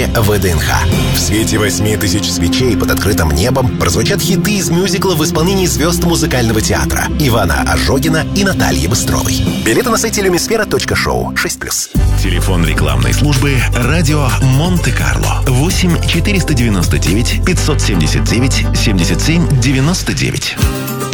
сцене ВДНХ. В свете 8000 свечей под открытым небом прозвучат хиты из мюзикла в исполнении звезд музыкального театра Ивана Ожогина и Натальи Быстровой. Билеты на сайте lumisfera.show 6+. Телефон рекламной службы «Радио Монте-Карло» 8 499 579 77 99.